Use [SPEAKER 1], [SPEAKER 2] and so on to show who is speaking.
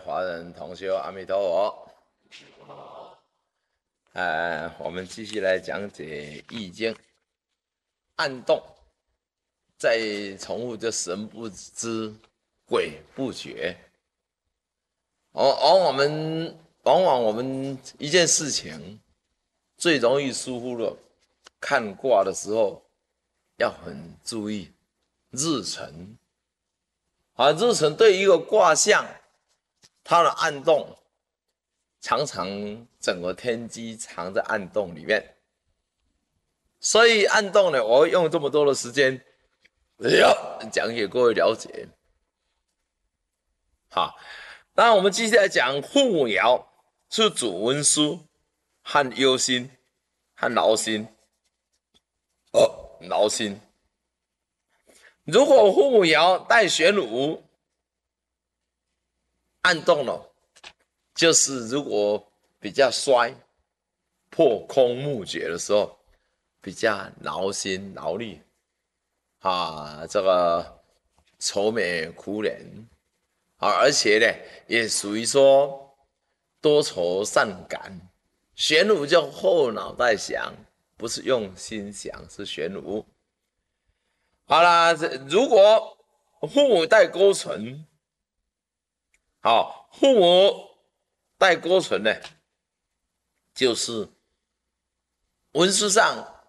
[SPEAKER 1] 华人同修，阿弥陀佛。我们继续来讲解《易经》，暗动，再重复就神不知，鬼不觉。往往我们一件事情最容易疏忽了，看卦的时候要很注意日辰。日辰对一个卦象，它的暗动，常常整个天机藏在暗动里面，所以暗动呢，我会用这么多的时间讲给各位了解。好，那我们接下来讲父母爻是主文书和忧心和劳心。劳心，如果父母爻带玄武，暗动了，就是如果比较衰、破空木绝的时候，比较劳心劳力这个愁眉苦脸而且呢，也属于说多愁善感。玄武就后脑袋想，不是用心想，是玄武。好啦，如果父母带勾存，父母带勾存呢，就是文书上